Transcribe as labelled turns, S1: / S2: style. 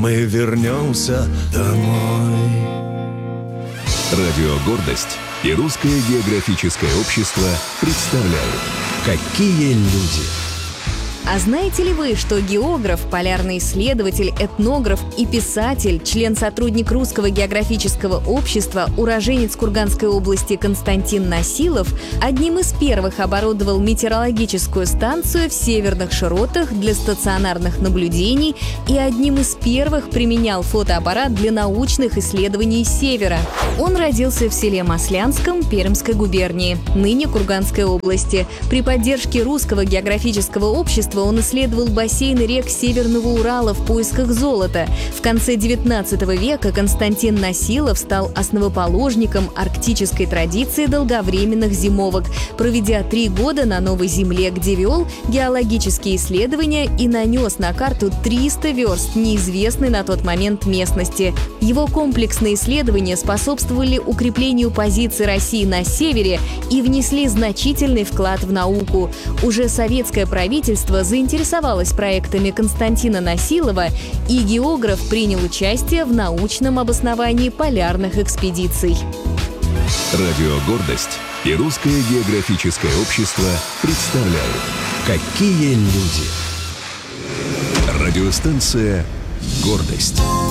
S1: Мы вернемся домой.
S2: Радио «Гордость» и Русское географическое общество представляют «Какие люди».
S3: А знаете ли вы, что географ, полярный исследователь, этнограф и писатель, член-сотрудник Русского географического общества, уроженец Курганской области Константин Насилов одним из первых оборудовал метеорологическую станцию в северных широтах для стационарных наблюдений и одним из первых применял фотоаппарат для научных исследований севера? Он родился в селе Маслянском Пермской губернии, ныне Курганской области. При поддержке Русского географического общества он исследовал бассейны рек Северного Урала в поисках золота. В конце XIX века Константин Насилов стал основоположником арктической традиции долговременных зимовок, проведя 3 года на Новой Земле, где вел геологические исследования и нанес на карту 300 верст неизвестной на тот момент местности. Его комплексные исследования способствовали укреплению позиций России на севере и внесли значительный вклад в науку. Уже советское правительство заинтересовалось проектами Константина Насилова, и географ принял участие в научном обосновании полярных экспедиций.
S2: Радио «Гордость» и Русское географическое общество представляют «Какие люди». Радиостанция «Гордость».